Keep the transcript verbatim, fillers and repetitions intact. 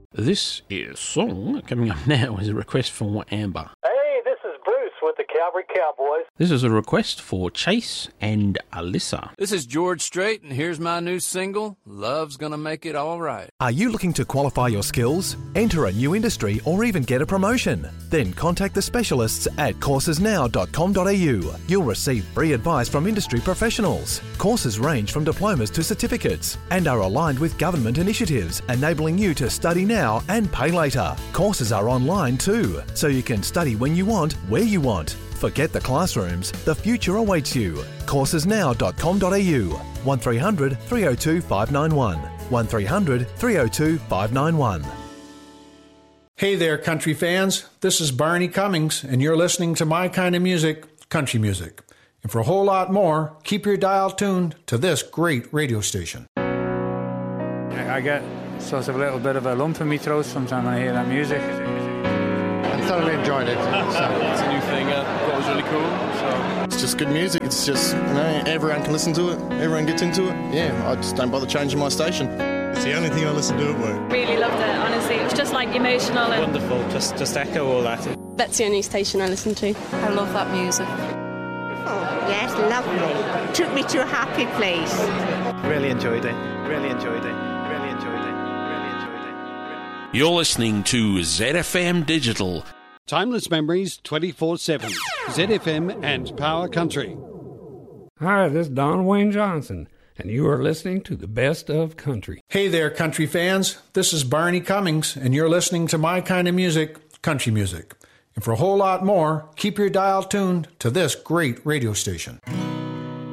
This is song coming up now is a request for Amber. Hey, this is Bruce with the Calvary Cowboys. This is a request for Chase and Alyssa. This is George Strait, and here's my new single, Love's Gonna Make It All Right. Are you looking to qualify your skills, enter a new industry, or even get a promotion? Then contact the specialists at courses now dot com dot a u. You'll receive free advice from industry professionals. Courses range from diplomas to certificates and are aligned with government initiatives, enabling you to study now and pay later. Courses are online too, so you can study when you want, where you want. Forget the classrooms, the future awaits you. courses now dot com dot a u. one three hundred three oh two five nine one. one three hundred three oh two five nine one. Hey there, country fans. This is Barney Cummings, and you're listening to my kind of music, country music. And for a whole lot more, keep your dial tuned to this great radio station. I get sort of a little bit of a lump in my throat sometimes when I hear that music. I thoroughly enjoyed it. So. It's a new thing I thought was really cool. So. It's just good music. It's just, you know, everyone can listen to it. Everyone gets into it. Yeah, I just don't bother changing my station. It's the only thing I listen to at work. Really loved it, honestly. It was just like emotional. And wonderful, just just echo all that. That's the only station I listen to. I love that music. Oh, yes, lovely. Took me to a happy place. Really enjoyed it. Really enjoyed it. Really enjoyed it. Really enjoyed it. You're listening to Z F M Digital. Timeless memories twenty-four seven. Z F M and Power Country. Hi, this is Don Wayne Johnson, and you are listening to the best of country. Hey there, country fans. This is Barney Cummings, and you're listening to my kind of music, country music. And for a whole lot more, keep your dial tuned to this great radio station.